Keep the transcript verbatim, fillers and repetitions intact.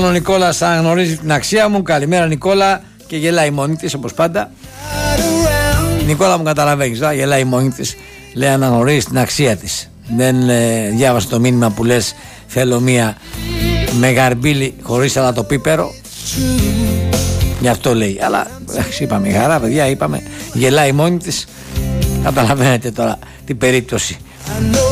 ο Νικόλας αναγνωρίζει την αξία μου. Καλημέρα Νικόλα. Και γελάει μόνη της όπως πάντα. Νικόλα μου καταλαβαίνεις, α, γελάει μόνη της. Λέει αναγνωρίζει την αξία της. Δεν ε, διάβασε το μήνυμα που λες θέλω μία με γαρμπίλι χωρίς αλατοπίπερο. Γι' αυτό λέει. Αλλά είπαμε χαρά παιδιά, είπαμε. Γελάει μόνη της. Καταλαβαίνετε τώρα την περίπτωση.